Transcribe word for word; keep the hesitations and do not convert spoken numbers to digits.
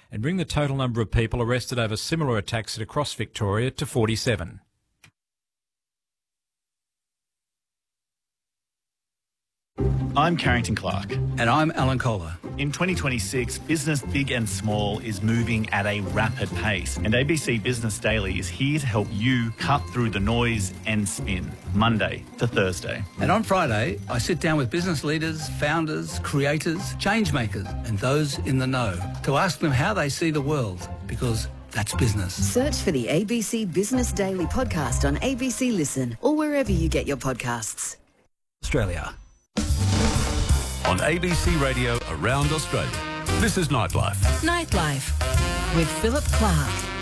and bring the total number of people arrested over similar attacks across Victoria to forty-seven. I'm Carrington Clark. And I'm Alan Kohler. In twenty twenty-six, business big and small is moving at a rapid pace, and A B C Business Daily is here to help you cut through the noise and spin, Monday to Thursday. And on Friday, I sit down with business leaders, founders, creators, change makers, and those in the know to ask them how they see the world, because that's business. Search for the A B C Business Daily podcast on A B C Listen or wherever you get your podcasts. Australia. On A B C Radio around Australia, this is Nightlife. Nightlife with Philip Clark.